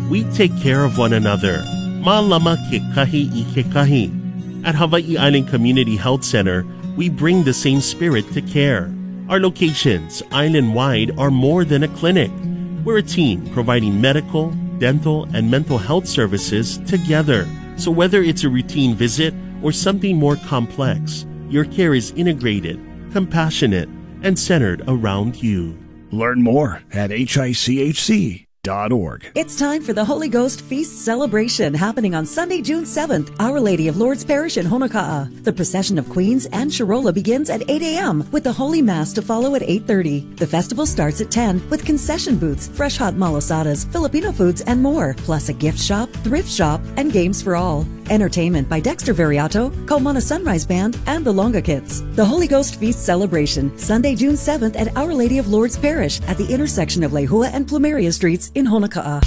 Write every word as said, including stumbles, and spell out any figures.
we take care of one another. Ma'alama ke kahi ike kahi. At Hawaii Island Community Health Center, we bring the same spirit to care. Our locations, island-wide, are more than a clinic. We're a team providing medical, dental, and mental health services together. So whether it's a routine visit or something more complex, your care is integrated, compassionate, and centered around you. Learn more at H I C H C dot org. It's time for the Holy Ghost Feast celebration happening on Sunday, June seventh, Our Lady of Lourdes Parish in Honoka'a. The procession of Queens and Sharola begins at eight a.m. with the Holy Mass to follow at eight thirty. The festival starts at ten with concession booths, fresh hot malasadas, Filipino foods, and more, plus a gift shop, thrift shop, and games for all. Entertainment by Dexter Variato, Kaumana Sunrise Band, and the Longa Kids. The Holy Ghost Feast celebration, Sunday, June seventh at Our Lady of Lourdes Parish at the intersection of Lehua and Plumeria Streets in Honoka'a.